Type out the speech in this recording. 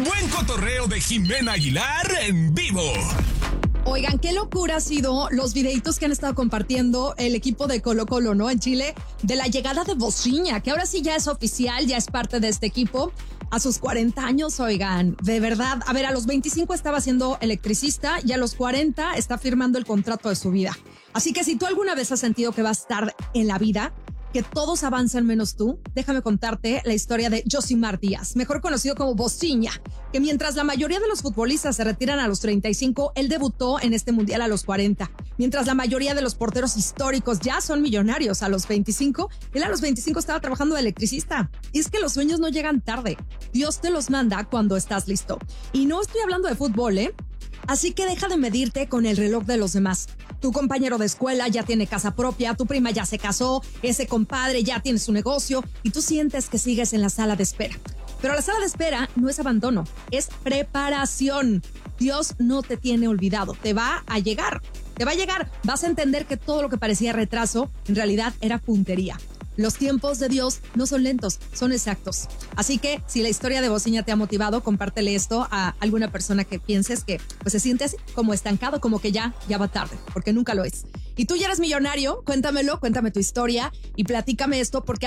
buen cotorreo de Jimena Aguilar en vivo. Oigan, qué locura ha sido los videitos que han estado compartiendo el equipo de Colo-Colo, ¿no? En Chile, de la llegada de Bociña, que ahora sí ya es oficial, ya es parte de este equipo. A sus 40 años, oigan, de verdad. A ver, a los 25 estaba siendo electricista y a los 40 está firmando el contrato de su vida. Así que si tú alguna vez has sentido que vas tarde en la vida, que todos avanzan menos tú, déjame contarte la historia de Josimar Díaz, mejor conocido como Bociña, que mientras la mayoría de los futbolistas se retiran a los 35, él debutó en este mundial a los 40. Mientras la mayoría de los porteros históricos ya son millonarios a los 25, él a los 25 estaba trabajando de electricista. Y es que los sueños no llegan tarde. Dios te los manda cuando estás listo. Y no estoy hablando de fútbol, ¿eh? Así que deja de medirte con el reloj de los demás. Tu compañero de escuela ya tiene casa propia, tu prima ya se casó, ese compadre ya tiene su negocio y tú sientes que sigues en la sala de espera. Pero la sala de espera no es abandono, es preparación. Dios no te tiene olvidado, te va a llegar. Vas a entender que todo lo que parecía retraso en realidad era puntería. Los tiempos de Dios no son lentos, son exactos. Así que si la historia de Bociña te ha motivado, compártele esto a alguna persona que pienses que pues se siente así, como estancado, como que ya va tarde, porque nunca lo es. Y tú ya eres millonario, cuéntamelo, cuéntame tu historia y platícame esto porque